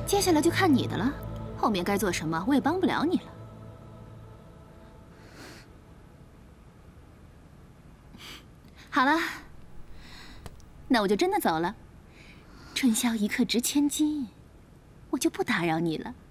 接下来就看你的了，后面该做什么我也帮不了你了。好了，那我就真的走了。春宵一刻值千金，我就不打扰你了。